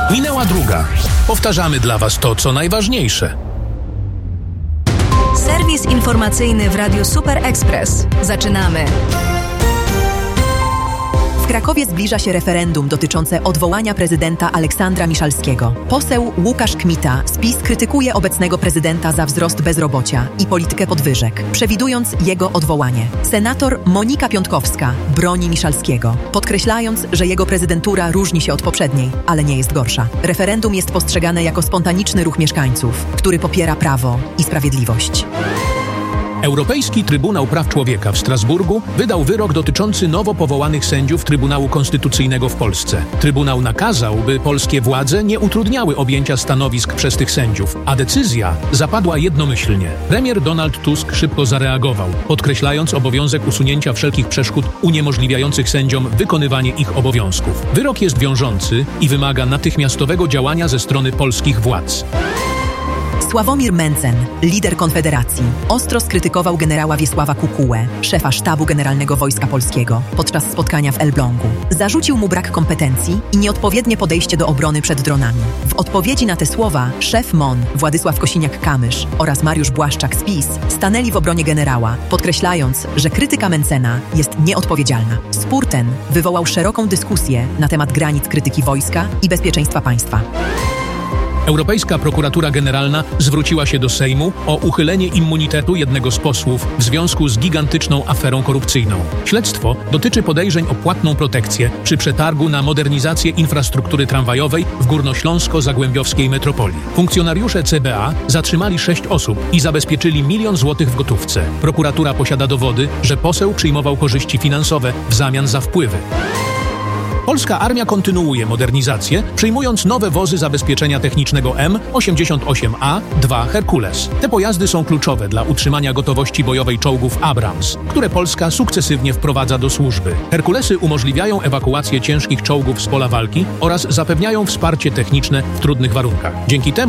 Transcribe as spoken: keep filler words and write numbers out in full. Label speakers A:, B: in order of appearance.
A: Minęła druga. Powtarzamy dla Was to, co najważniejsze.
B: Serwis informacyjny w Radiu Super Express. Zaczynamy. W Krakowie zbliża się referendum dotyczące odwołania prezydenta Aleksandra Miszalskiego. Poseł Łukasz Kmita z PiS krytykuje obecnego prezydenta za wzrost bezrobocia i politykę podwyżek, przewidując jego odwołanie. Senator Monika Piątkowska broni Miszalskiego, podkreślając, że jego prezydentura różni się od poprzedniej, ale nie jest gorsza. Referendum jest postrzegane jako spontaniczny ruch mieszkańców, który popiera prawo i sprawiedliwość.
A: Europejski Trybunał Praw Człowieka w Strasburgu wydał wyrok dotyczący nowo powołanych sędziów Trybunału Konstytucyjnego w Polsce. Trybunał nakazał, by polskie władze nie utrudniały objęcia stanowisk przez tych sędziów, a decyzja zapadła jednomyślnie. Premier Donald Tusk szybko zareagował, podkreślając obowiązek usunięcia wszelkich przeszkód uniemożliwiających sędziom wykonywanie ich obowiązków. Wyrok jest wiążący i wymaga natychmiastowego działania ze strony polskich władz.
B: Sławomir Mencen, lider Konfederacji, ostro skrytykował generała Wiesława Kukułę, szefa Sztabu Generalnego Wojska Polskiego, podczas spotkania w Elblągu. Zarzucił mu brak kompetencji i nieodpowiednie podejście do obrony przed dronami. W odpowiedzi na te słowa szef M O N Władysław Kosiniak-Kamysz oraz Mariusz Błaszczak z PiS stanęli w obronie generała, podkreślając, że krytyka Mencena jest nieodpowiedzialna. Spór ten wywołał szeroką dyskusję na temat granic krytyki wojska i bezpieczeństwa państwa.
A: Europejska Prokuratura Generalna zwróciła się do Sejmu o uchylenie immunitetu jednego z posłów w związku z gigantyczną aferą korupcyjną. Śledztwo dotyczy podejrzeń o płatną protekcję przy przetargu na modernizację infrastruktury tramwajowej w górnośląsko-zagłębiowskiej metropolii. Funkcjonariusze C B A zatrzymali sześć osób i zabezpieczyli milion złotych w gotówce. Prokuratura posiada dowody, że poseł przyjmował korzyści finansowe w zamian za wpływy. Polska armia kontynuuje modernizację, przyjmując nowe wozy zabezpieczenia technicznego M osiemdziesiąt osiem A dwa Herkules. Te pojazdy są kluczowe dla utrzymania gotowości bojowej czołgów Abrams, które Polska sukcesywnie wprowadza do służby. Herkulesy umożliwiają ewakuację ciężkich czołgów z pola walki oraz zapewniają wsparcie techniczne w trudnych warunkach. Dzięki temu